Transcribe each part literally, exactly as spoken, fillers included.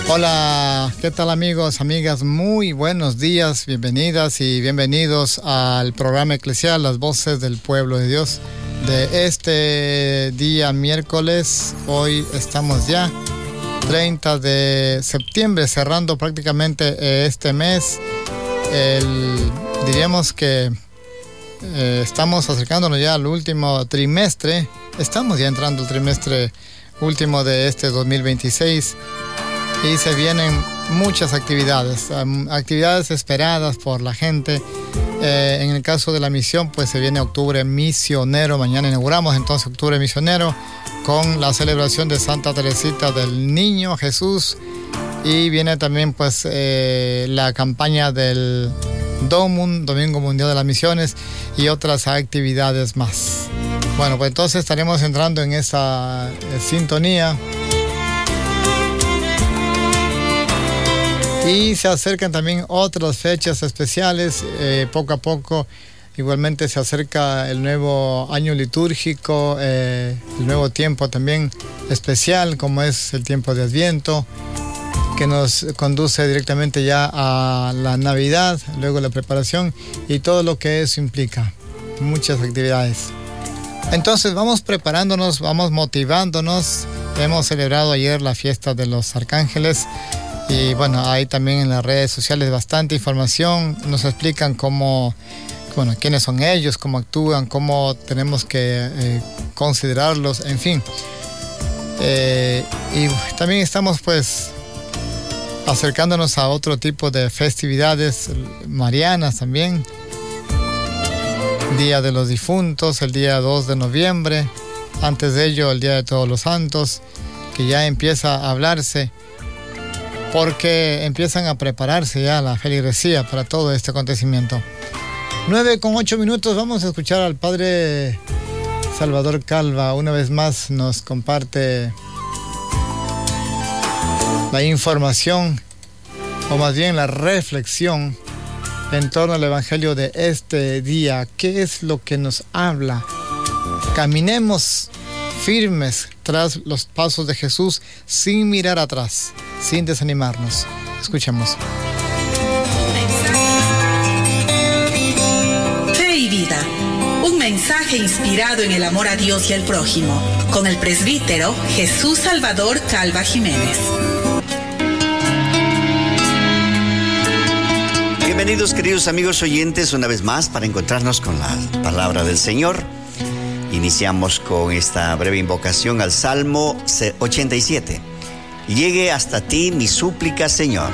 Hola, ¿qué tal amigos, amigas? Muy buenos días, bienvenidas y bienvenidos al programa eclesial Las Voces del Pueblo de Dios de este día miércoles. Hoy estamos ya treinta de septiembre, cerrando prácticamente este mes. El, diríamos que eh, estamos acercándonos ya al último trimestre. Estamos ya entrando al trimestre último de este dos mil veintiséis y se vienen muchas actividades, um, actividades esperadas por la gente. Eh, en el caso de la misión, pues se viene octubre misionero. Mañana inauguramos entonces octubre misionero con la celebración de Santa Teresita del Niño Jesús, y viene también pues eh, la campaña del DOMUN, Domingo Mundial de las Misiones, y otras actividades más. Bueno, pues entonces estaremos entrando en esa eh, sintonía. Y se acercan también otras fechas especiales, eh, poco a poco. Igualmente se acerca el nuevo año litúrgico, eh, el nuevo tiempo también especial, como es el tiempo de Adviento, que nos conduce directamente ya a la Navidad, luego la preparación y todo lo que eso implica, muchas actividades. Entonces vamos preparándonos, vamos motivándonos. Hemos celebrado ayer la fiesta de los arcángeles. Y bueno, hay también en las redes sociales bastante información. Nos explican cómo, bueno, quiénes son ellos, cómo actúan, cómo tenemos que eh, considerarlos, en fin. Eh, y también estamos pues acercándonos a otro tipo de festividades marianas también. Día de los Difuntos, el día dos de noviembre. Antes de ello, el Día de Todos los Santos, que ya empieza a hablarse, porque empiezan a prepararse ya la feligresía para todo este acontecimiento. nueve con ocho minutos, vamos a escuchar al Padre Salvador Calva. Una vez más nos comparte la información, o más bien la reflexión, en torno al Evangelio de este día. ¿Qué es lo que nos habla? Caminemos firmes tras los pasos de Jesús, sin mirar atrás, sin desanimarnos. Escuchemos. Fe y vida. Un mensaje inspirado en el amor a Dios y al prójimo, con el presbítero Jesús Salvador Calva Jiménez. Bienvenidos, queridos amigos oyentes, una vez más para encontrarnos con la palabra del Señor. Iniciamos con esta breve invocación al Salmo ochenta y siete. Llegue hasta ti mi súplica, Señor.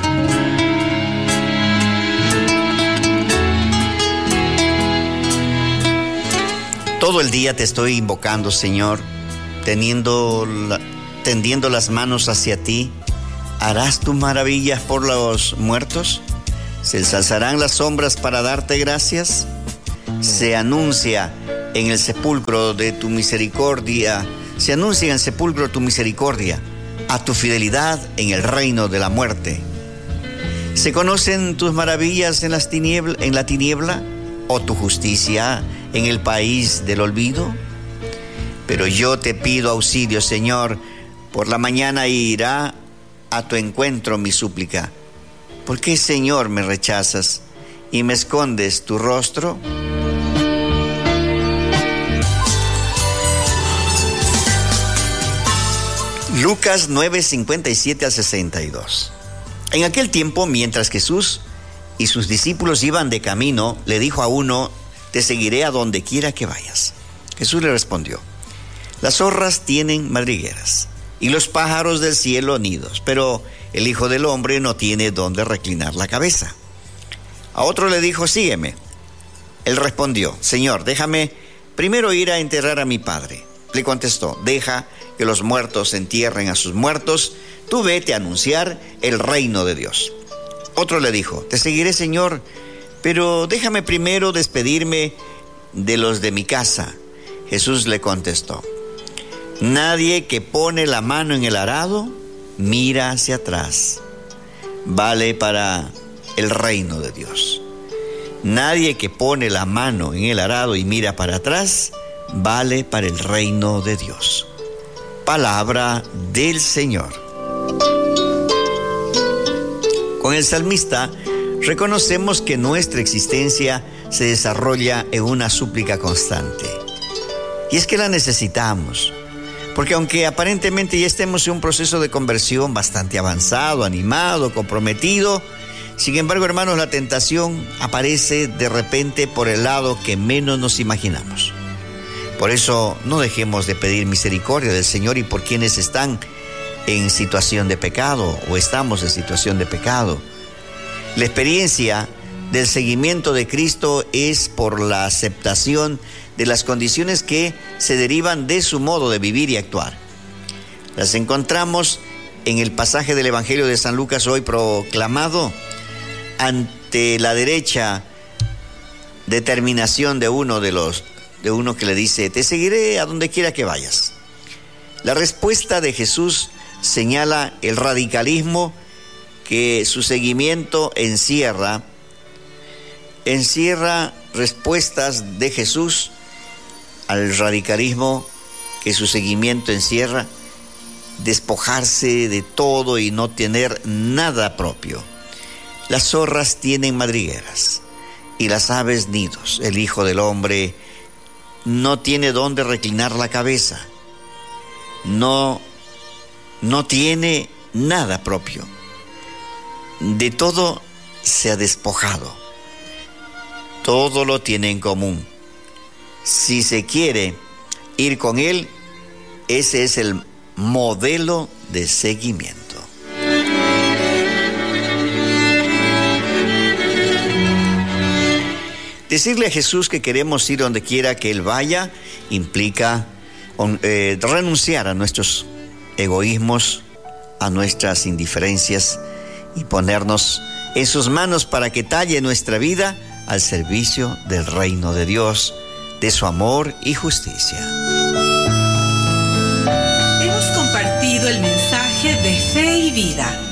Todo el día te estoy invocando, Señor, teniendo la, tendiendo las manos hacia ti. ¿Harás tus maravillas por los muertos? ¿Se ensalzarán las sombras para darte gracias? Se anuncia en el sepulcro de tu misericordia, se anuncia en el sepulcro tu misericordia, a tu fidelidad en el reino de la muerte. ¿Se conocen tus maravillas en las tiniebla, en la tiniebla, o tu justicia en el país del olvido? Pero yo te pido auxilio, Señor, por la mañana irá a tu encuentro mi súplica. ¿Por qué, Señor, me rechazas y me escondes tu rostro? Lucas nueve, cincuenta y siete al sesenta y dos. En aquel tiempo, mientras Jesús y sus discípulos iban de camino, le dijo a uno: te seguiré a donde quiera que vayas. Jesús le respondió: las zorras tienen madrigueras y los pájaros del cielo nidos, pero el Hijo del Hombre no tiene donde reclinar la cabeza. A otro le dijo: sígueme. Él respondió: Señor, déjame primero ir a enterrar a mi padre. Le contestó: deja que los muertos entierren a sus muertos, tú vete a anunciar el reino de Dios. Otro le dijo: te seguiré, Señor, pero déjame primero despedirme de los de mi casa. Jesús le contestó: nadie que pone la mano en el arado mira hacia atrás, vale para el reino de Dios. Nadie que pone la mano en el arado y mira para atrás, vale para el reino de Dios. Palabra del Señor. Con el salmista reconocemos que nuestra existencia se desarrolla en una súplica constante. Y es que la necesitamos, porque aunque aparentemente ya estemos en un proceso de conversión bastante avanzado, animado, comprometido, sin embargo, hermanos, la tentación aparece de repente por el lado que menos nos imaginamos. Por eso no dejemos de pedir misericordia del Señor y por quienes están en situación de pecado o estamos en situación de pecado. La experiencia del seguimiento de Cristo es por la aceptación de las condiciones que se derivan de su modo de vivir y actuar. Las encontramos en el pasaje del Evangelio de San Lucas hoy proclamado ante la derecha determinación de uno de los de uno que le dice: te seguiré a donde quiera que vayas. La respuesta de Jesús señala el radicalismo que su seguimiento encierra, encierra respuestas de Jesús al radicalismo que su seguimiento encierra, despojarse de todo y no tener nada propio. Las zorras tienen madrigueras y las aves nidos. El Hijo del Hombre no tiene dónde reclinar la cabeza. No, no tiene nada propio. De todo se ha despojado. Todo lo tiene en común. Si se quiere ir con Él, ese es el modelo de seguimiento. Decirle a Jesús que queremos ir donde quiera que Él vaya implica eh, renunciar a nuestros egoísmos, a nuestras indiferencias y ponernos en sus manos para que talle nuestra vida al servicio del reino de Dios, de su amor y justicia. Hemos compartido el mensaje de fe y vida